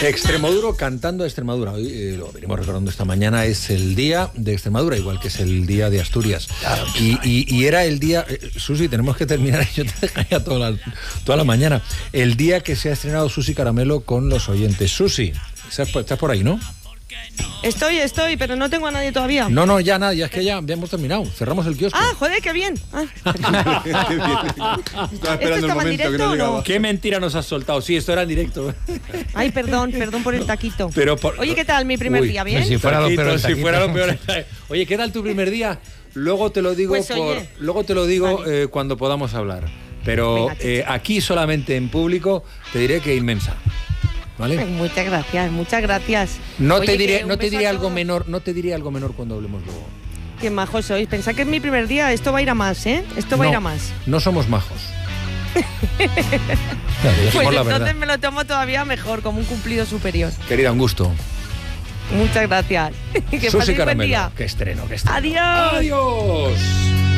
Extremoduro cantando a Extremadura. Hoy lo venimos recordando esta mañana, es el día de Extremadura, igual que es el día de Asturias. Claro, y era el día, Susi, tenemos que terminar, yo te dejaría toda la mañana, el día que se ha estrenado Susi Caramelo con los oyentes. Susi, estás por ahí, ¿no? Estoy, pero no tengo a nadie todavía. No, ya nada, ya es que ya hemos terminado. Cerramos el kiosco. Ah, joder, qué bien. Estaba esperando el momento que no llegaba. Qué mentira nos has soltado. Sí, esto era en directo. Ay, perdón por el taquito. Oye, ¿qué tal mi primer día? ¿Bien? Si fuera lo peor. Oye, ¿qué tal tu primer día? Luego te lo digo, vale. Cuando podamos hablar. Pero aquí solamente en público te diré que inmensa. ¿Vale? Ay, muchas gracias. No Oye, te diré algo menor cuando hablemos luego. Qué majos sois. Pensad que es mi primer día, esto va a ir a más, ¿eh? Va a ir a más. No somos majos. Pues entonces me lo tomo todavía mejor, como un cumplido superior. Querida, un gusto. Muchas gracias. Que Susi paséis buen Caramelo. día. Qué estreno. Adiós. Adiós.